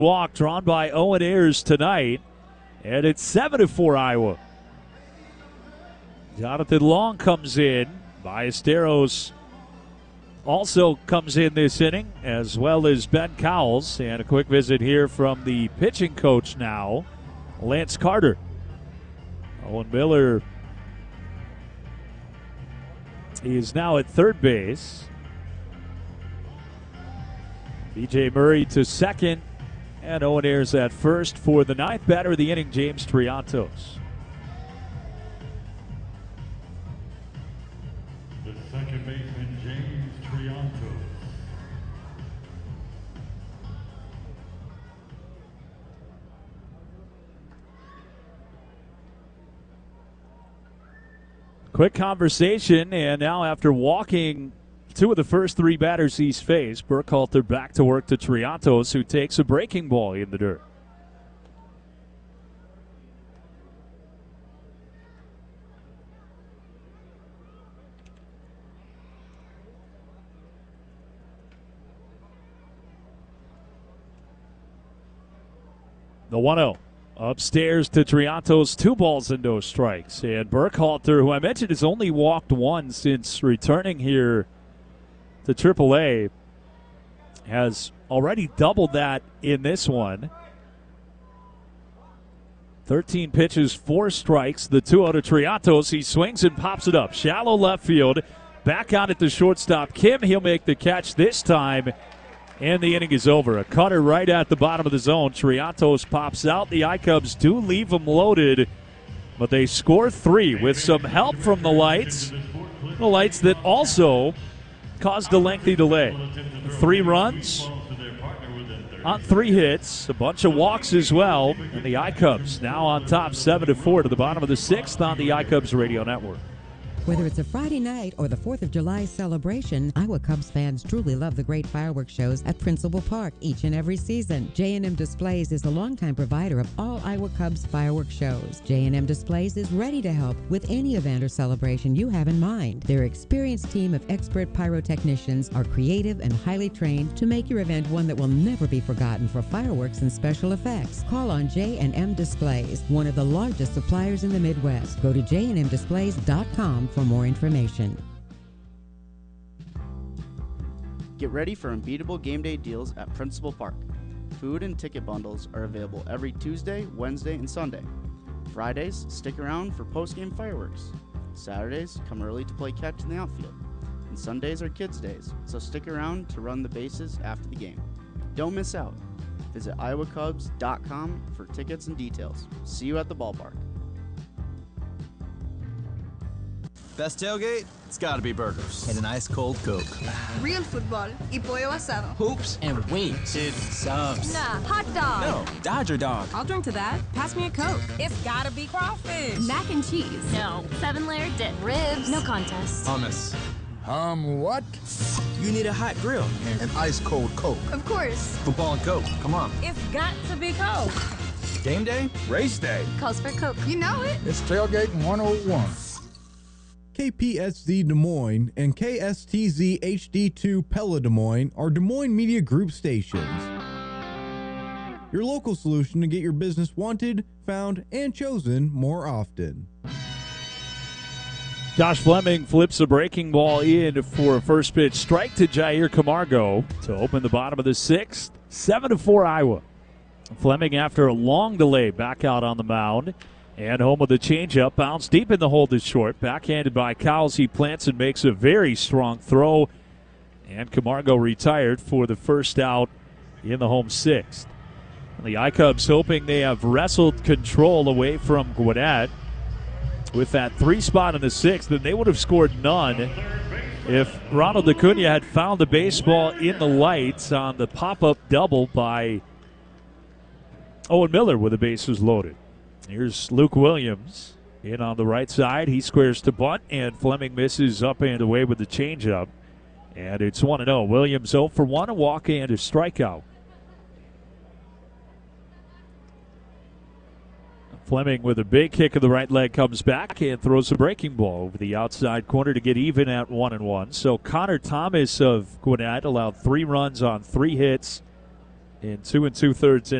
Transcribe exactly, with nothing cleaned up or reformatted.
walk drawn by Owen Ayers tonight, and it's seven to four Iowa. Jonathan Long comes in. Ballesteros also comes in this inning, as well as Ben Cowles. And a quick visit here from the pitching coach now, Lance Carter. Owen Miller is now at third base. B J Murray to second. And Owen Ayers at first for the ninth batter of the inning, James Triantos. The second baseman, James Triantos. Quick conversation, and now after walking two of the first three batters he's faced, Burkhalter back to work to Triantos, who takes a breaking ball in the dirt. The one oh. Upstairs to Triantos, two balls and no strikes. And Burkhalter, who I mentioned has only walked one since returning here to triple A, has already doubled that in this one. thirteen pitches, four strikes. The two oh to Triantos. He swings and pops it up. Shallow left field. Back out at the shortstop. Kim, he'll make the catch this time. And the inning is over. A cutter right at the bottom of the zone. Triantos pops out. The I-Cubs do leave them loaded, but they score three with some help from the lights. The lights that also caused a lengthy delay. Three runs on three hits, a bunch of walks as well, and the I-Cubs now on top seven to four to the bottom of the sixth on the I-Cubs Radio Network. Whether it's a Friday night or the fourth of July celebration, Iowa Cubs fans truly love the great fireworks shows at Principal Park each and every season. J and M Displays is the longtime provider of all Iowa Cubs fireworks shows. J and M Displays is ready to help with any event or celebration you have in mind. Their experienced team of expert pyrotechnicians are creative and highly trained to make your event one that will never be forgotten for fireworks and special effects. Call on J and M Displays, one of the largest suppliers in the Midwest. Go to j and m displays dot com for more information. Get ready for unbeatable game day deals at Principal Park. Food and ticket bundles are available every Tuesday, Wednesday, and Sunday. Fridays, stick around for post-game fireworks. Saturdays, come early to play catch in the outfield. And Sundays are kids' days, so stick around to run the bases after the game. Don't miss out. Visit iowa cubs dot com for tickets and details. See you at the ballpark. Best tailgate? It's gotta be burgers. And an ice cold Coke. Real football y pollo asado. Hoops and wings. Dude, subs. Nah, hot dog. No, Dodger dog. I'll drink to that. Pass me a Coke. It's gotta be crawfish. Mac and cheese. No. Seven layer dip. Ribs. No contest. Hummus. Um, what? You need a hot grill. And ice cold Coke. Of course. Football and Coke. Come on. It's got to be Coke. Game day? Race day. Calls for Coke. You know it. It's Tailgating one oh one. K P S Z Des Moines and K S T Z H D two Pella Des Moines are Des Moines Media Group stations. Your local solution to get your business wanted, found, and chosen more often. Josh Fleming flips a breaking ball in for a first pitch strike to Jair Camargo to open the bottom of the sixth. seven to four Iowa. Fleming, after a long delay, back out on the mound. And home with the changeup, bounced deep in the hole to short. Backhanded by Cowles. He plants and makes a very strong throw. And Camargo retired for the first out in the home sixth. And the I-Cubs hoping they have wrestled control away from Gwinnett with that three spot in the sixth. Then they would have scored none if Ronald Acuna had found the baseball in the lights on the pop-up double by Owen Miller with the bases loaded. Here's Luke Williams in on the right side. He squares to bunt, and Fleming misses up and away with the changeup. And it's one and oh. Williams oh for one, a walk and a strikeout. Fleming with a big kick of the right leg comes back and throws a breaking ball over the outside corner to get even at one and one. So Connor Thomas of Gwinnett allowed three runs on three hits in two and two thirds